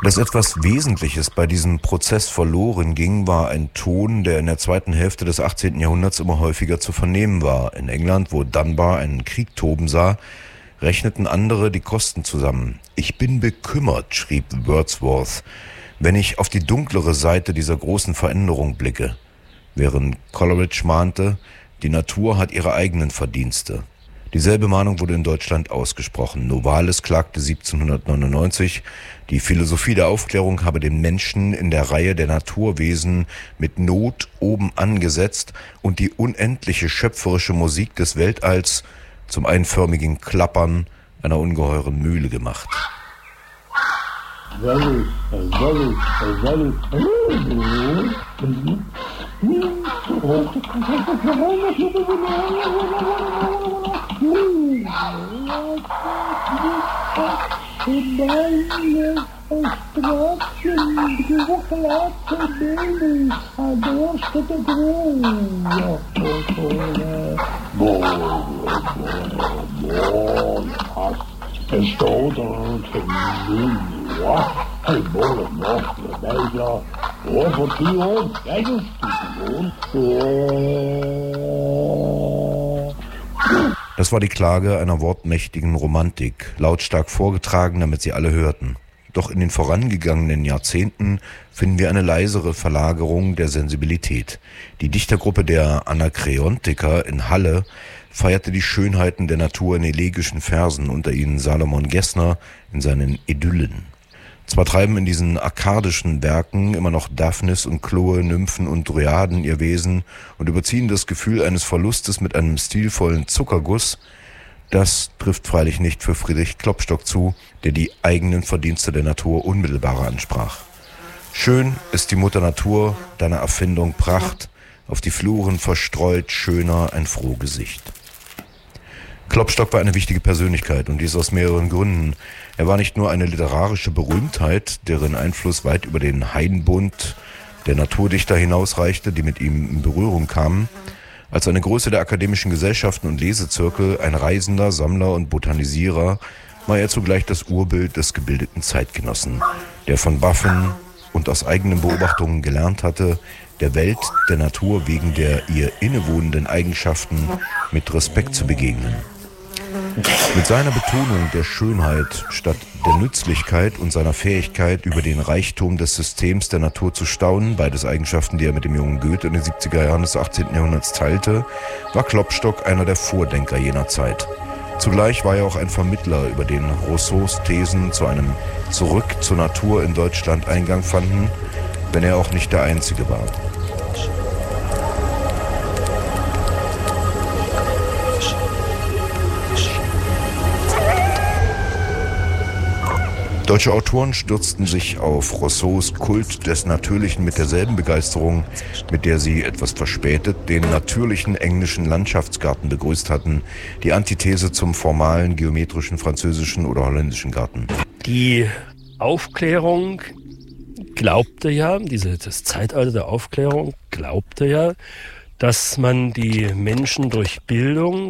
Dass etwas Wesentliches bei diesem Prozess verloren ging, war ein Ton, der in der zweiten Hälfte des 18. Jahrhunderts immer häufiger zu vernehmen war. In England, wo Dunbar einen Krieg toben sah, rechneten andere die Kosten zusammen. »Ich bin bekümmert«, schrieb Wordsworth, »wenn ich auf die dunklere Seite dieser großen Veränderung blicke«, während Coleridge mahnte, die Natur hat ihre eigenen Verdienste. Dieselbe Mahnung wurde in Deutschland ausgesprochen. Novalis klagte 1799, die Philosophie der Aufklärung habe den Menschen in der Reihe der Naturwesen mit Not oben angesetzt und die unendliche schöpferische Musik des Weltalls zum einförmigen Klappern einer ungeheuren Mühle gemacht. Das war die Klage einer wortmächtigen Romantik, lautstark vorgetragen, damit sie alle hörten. Doch in den vorangegangenen Jahrzehnten finden wir eine leisere Verlagerung der Sensibilität. Die Dichtergruppe der Anakreontiker in Halle feierte die Schönheiten der Natur in elegischen Versen, unter ihnen Salomon Gessner in seinen Idyllen. Zwar treiben in diesen akkadischen Werken immer noch Daphnis und Chloe, Nymphen und Dryaden ihr Wesen und überziehen das Gefühl eines Verlustes mit einem stilvollen Zuckerguss. Das trifft freilich nicht für Friedrich Klopstock zu, der die eigenen Verdienste der Natur unmittelbarer ansprach. Schön ist die Mutter Natur, deiner Erfindung Pracht, auf die Fluren verstreut schöner ein froh Gesicht. Klopstock war eine wichtige Persönlichkeit und dies aus mehreren Gründen. Er war nicht nur eine literarische Berühmtheit, deren Einfluss weit über den Hainbund der Naturdichter hinausreichte, die mit ihm in Berührung kamen. Als eine Größe der akademischen Gesellschaften und Lesezirkel, ein Reisender, Sammler und Botanisierer, war er zugleich das Urbild des gebildeten Zeitgenossen, der von Buffon und aus eigenen Beobachtungen gelernt hatte, der Welt, der Natur wegen der ihr innewohnenden Eigenschaften mit Respekt zu begegnen. Mit seiner Betonung der Schönheit statt der Nützlichkeit und seiner Fähigkeit, über den Reichtum des Systems der Natur zu staunen, beides Eigenschaften, die er mit dem jungen Goethe in den 70er Jahren des 18. Jahrhunderts teilte, war Klopstock einer der Vordenker jener Zeit. Zugleich war er auch ein Vermittler, über den Rousseaus Thesen zu einem Zurück zur Natur in Deutschland Eingang fanden, wenn er auch nicht der Einzige war. Deutsche Autoren stürzten sich auf Rousseaus Kult des Natürlichen mit derselben Begeisterung, mit der sie, etwas verspätet, den natürlichen englischen Landschaftsgarten begrüßt hatten, die Antithese zum formalen, geometrischen französischen oder holländischen Garten. Die Aufklärung glaubte ja, das Zeitalter der Aufklärung glaubte ja, dass man die Menschen durch Bildung,